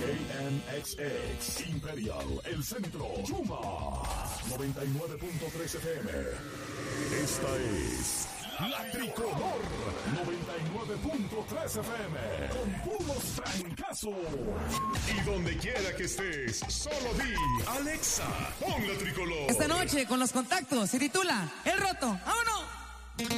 KNXX Imperial, el centro, Chuma 99.3 FM. Esta es La Tricolor 99.3 FM con puros francazos. Y donde quiera que estés, solo di Alexa, pon La Tricolor. Esta noche con los contactos se titula El Roto. ¡Vámonos!